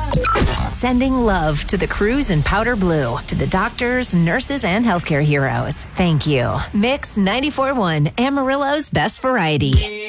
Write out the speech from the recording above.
Sending love to the crews in Powder Blue, to the doctors, nurses, and healthcare heroes. Thank you. Mix 94.1, Amarillo's best variety.